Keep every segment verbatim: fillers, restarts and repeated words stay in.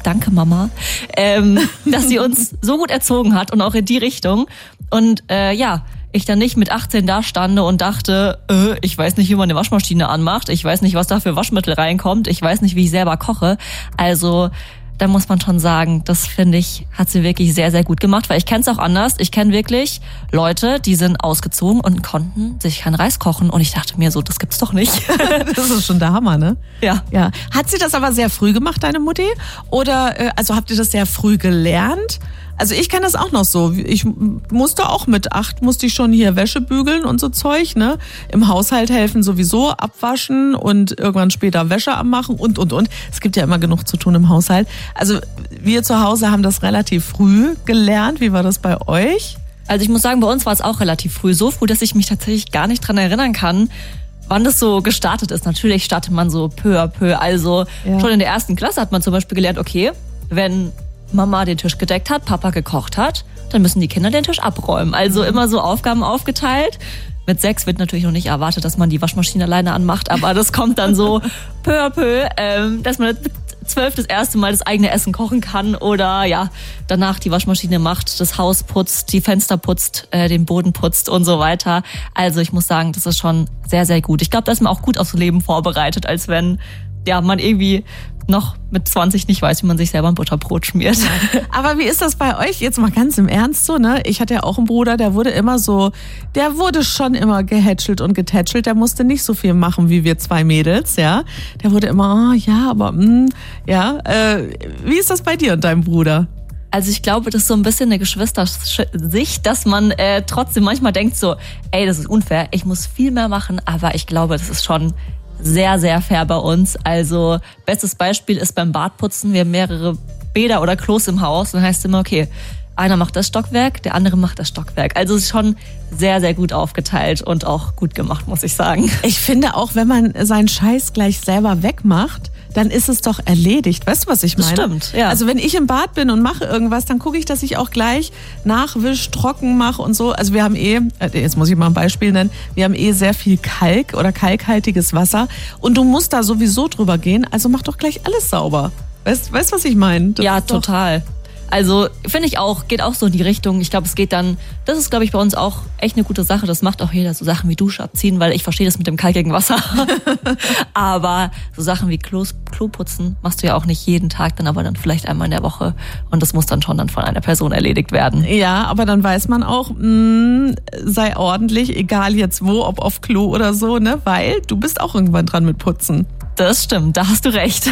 danke Mama, ähm, dass sie uns so gut erzogen hat und auch in die Richtung. Und äh, ja, ich dann nicht mit achtzehn da stande und dachte, äh, ich weiß nicht, wie man eine Waschmaschine anmacht, ich weiß nicht, was da für Waschmittel reinkommt, ich weiß nicht, wie ich selber koche. Also da muss man schon sagen, das finde ich, hat sie wirklich sehr, sehr gut gemacht, weil ich kenne es auch anders. Ich kenne wirklich Leute, die sind ausgezogen und konnten sich keinen Reis kochen und ich dachte mir so, das gibt's doch nicht. Das ist schon der Hammer, ne? Ja. Ja. Hat sie das aber sehr früh gemacht, deine Mutti? Oder äh, also habt ihr das sehr früh gelernt? Also ich kenne das auch noch so. Ich musste auch mit acht, musste ich schon hier Wäsche bügeln und so Zeug, ne? Im Haushalt helfen sowieso, abwaschen und irgendwann später Wäsche abmachen und, und, und. Es gibt ja immer genug zu tun im Haushalt. Also wir zu Hause haben das relativ früh gelernt. Wie war das bei euch? Also ich muss sagen, bei uns war es auch relativ früh. So früh, dass ich mich tatsächlich gar nicht dran erinnern kann, wann das so gestartet ist. Natürlich startet man so peu à peu. Also ja. Schon in der ersten Klasse hat man zum Beispiel gelernt, okay, wenn Mama den Tisch gedeckt hat, Papa gekocht hat, dann müssen die Kinder den Tisch abräumen. Also immer so Aufgaben aufgeteilt. Mit sechs wird natürlich noch nicht erwartet, dass man die Waschmaschine alleine anmacht, aber das kommt dann so peu à peu, ähm, dass man mit zwölf das erste Mal das eigene Essen kochen kann oder ja, danach die Waschmaschine macht, das Haus putzt, die Fenster putzt, äh, den Boden putzt und so weiter. Also ich muss sagen, das ist schon sehr, sehr gut. Ich glaube, da ist man auch gut aufs Leben vorbereitet, als wenn ja man irgendwie noch mit zwanzig nicht weiß, wie man sich selber ein Butterbrot schmiert. Aber wie ist das bei euch? Jetzt mal ganz im Ernst so, ne? Ich hatte ja auch einen Bruder, der wurde immer so, der wurde schon immer gehätschelt und getätschelt. Der musste nicht so viel machen wie wir zwei Mädels, ja? Der wurde immer, oh, ja, aber, mh, ja. Äh, wie ist das bei dir und deinem Bruder? Also ich glaube, das ist so ein bisschen eine Geschwistersicht, dass man äh, trotzdem manchmal denkt so, ey, das ist unfair, ich muss viel mehr machen, aber ich glaube, das ist schon sehr, sehr fair bei uns. Also bestes Beispiel ist beim Badputzen. Wir haben mehrere Bäder oder Klos im Haus. Dann heißt es immer, okay, einer macht das Stockwerk, der andere macht das Stockwerk. Also es ist schon sehr, sehr gut aufgeteilt und auch gut gemacht, muss ich sagen. Ich finde auch, wenn man seinen Scheiß gleich selber wegmacht, dann ist es doch erledigt. Weißt du, was ich meine? Das stimmt, ja. Also wenn ich im Bad bin und mache irgendwas, dann gucke ich, dass ich auch gleich nachwisch, trocken mache und so. Also wir haben eh, jetzt muss ich mal ein Beispiel nennen, wir haben eh sehr viel Kalk oder kalkhaltiges Wasser und du musst da sowieso drüber gehen, also mach doch gleich alles sauber. Weißt du, weißt, was ich meine? Ja, total. Also finde ich auch, geht auch so in die Richtung. Ich glaube, es geht dann, das ist, glaube ich, bei uns auch echt eine gute Sache. Das macht auch jeder, so Sachen wie Dusche abziehen, weil ich verstehe das mit dem kalkigen Wasser. Aber so Sachen wie Klos, Kloputzen machst du ja auch nicht jeden Tag, dann aber dann vielleicht einmal in der Woche. Und das muss dann schon dann von einer Person erledigt werden. Ja, aber dann weiß man auch, mh, sei ordentlich, egal jetzt wo, ob auf Klo oder so, ne? Weil du bist auch irgendwann dran mit Putzen. Das stimmt, da hast du recht.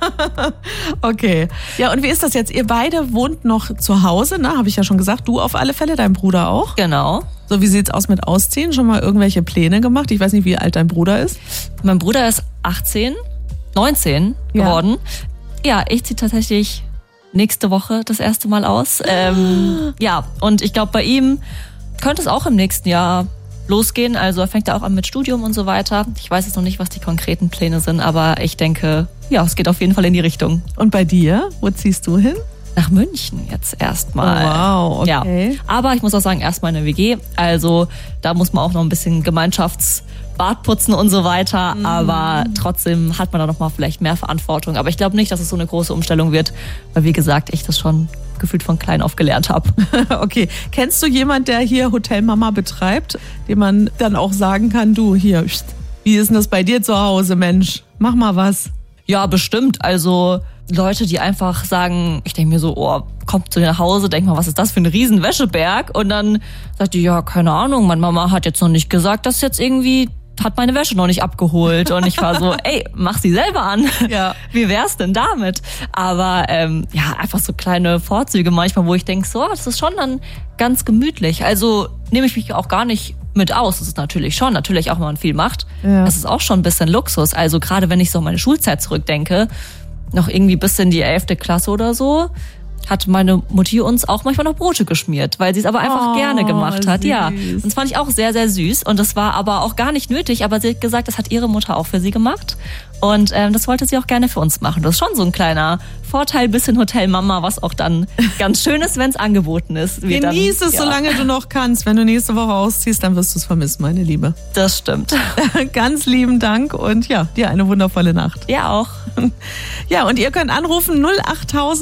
Okay. Ja, und wie ist das jetzt? Ihr beide wohnt noch zu Hause, ne? Habe ich ja schon gesagt. Du auf alle Fälle, dein Bruder auch? Genau. So, wie sieht's aus mit Ausziehen? Schon mal irgendwelche Pläne gemacht? Ich weiß nicht, wie alt dein Bruder ist. Mein Bruder ist achtzehn, neunzehn geworden. Ja, ja, ich ziehe tatsächlich nächste Woche das erste Mal aus. Ähm, ja, und ich glaube, bei ihm könnte es auch im nächsten Jahr losgehen. Also er fängt ja auch an mit Studium und so weiter. Ich weiß jetzt noch nicht, was die konkreten Pläne sind, aber ich denke, ja, es geht auf jeden Fall in die Richtung. Und bei dir? Wo ziehst du hin? Nach München jetzt erstmal. Oh, wow, okay. Ja, aber ich muss auch sagen, erstmal in der W G. Also da muss man auch noch ein bisschen Gemeinschaftsbad putzen und so weiter. Mhm. Aber trotzdem hat man da noch mal vielleicht mehr Verantwortung. Aber ich glaube nicht, dass es so eine große Umstellung wird, weil wie gesagt, ich das schon gefühlt von klein auf gelernt habe. Okay. Kennst du jemanden, der hier Hotelmama betreibt, dem man dann auch sagen kann, du hier, wie ist denn das bei dir zu Hause, Mensch? Mach mal was. Ja, bestimmt. Also Leute, die einfach sagen, ich denke mir so, oh, kommt zu dir nach Hause, denk mal, was ist das für ein riesen Wäscheberg? Und dann sagt die, ja, keine Ahnung, meine Mama hat jetzt noch nicht gesagt, dass jetzt irgendwie hat meine Wäsche noch nicht abgeholt. Und ich war so, ey, mach sie selber an. Ja. Wie wär's denn damit? Aber ähm, ja, einfach so kleine Vorzüge manchmal, wo ich denke, so, das ist schon dann ganz gemütlich. Also nehme ich mich auch gar nicht mit aus. Das ist natürlich schon, natürlich auch, wenn man viel macht. Ja. Das ist auch schon ein bisschen Luxus. Also gerade wenn ich so an meine Schulzeit zurückdenke, noch irgendwie bis in die elfte Klasse oder so, hat meine Mutti uns auch manchmal noch Brote geschmiert, weil sie es aber einfach oh, gerne gemacht hat. süß. Ja, und das fand ich auch sehr, sehr süß. Und das war aber auch gar nicht nötig, aber sie hat gesagt, das hat ihre Mutter auch für sie gemacht. Und ähm, das wollte sie auch gerne für uns machen. Das ist schon so ein kleiner Vorteil, bisschen Hotelmama, was auch dann ganz schön ist, wenn es angeboten ist. Genieß dann, es, ja. solange du noch kannst. Wenn du nächste Woche ausziehst, dann wirst du es vermissen, meine Liebe. Das stimmt. Ganz lieben Dank und ja, dir eine wundervolle Nacht. Ja, auch. Ja, und ihr könnt anrufen null acht tausend.